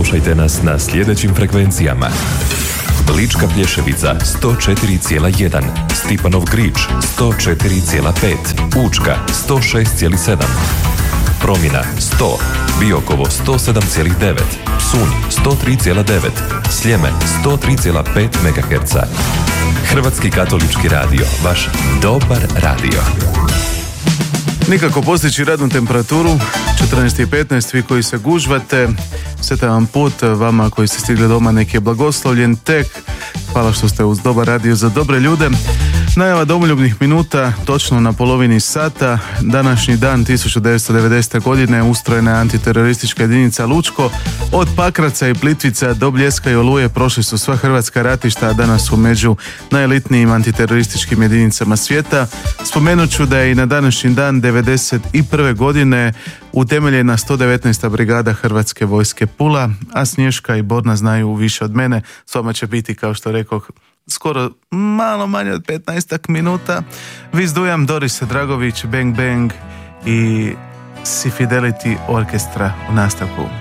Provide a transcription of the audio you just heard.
Slušajte nas na sljedećim frekvencijama: Lička Plješevica 104,1, Stipanov Grič 104,5, Učka 106,7, Promjena 100, Biokovo 107,9, Psunj 103,9, Sljeme 103,5 MHz. Hrvatski katolički radio, vaš dobar radio. Nikako postići radnu temperaturu, 14:15, vi koji se gužvate, sretan vam put, vama koji ste stigli doma nek je blagoslovljen tek, hvala što ste uz dobar radio za dobre ljude. Najava domoljubnih minuta, točno na polovini sata, današnji dan 1990. godine ustrojena je antiteroristička jedinica Lučko. Od Pakraca i Plitvica do Bljeska i Oluje prošli su sva hrvatska ratišta, a danas su među najelitnijim antiterorističkim jedinicama svijeta. Spomenut ću da je i na današnji dan 1991. godine utemeljena 119. brigada Hrvatske vojske Pula, a Snješka i Borna znaju više od mene. S vama će biti, kao što rekoh, skoro malo manje od 15 minuta. Vis Dujam, Doris Dragović, Bang Bang i Si Fidelity Orkestra u nastavku.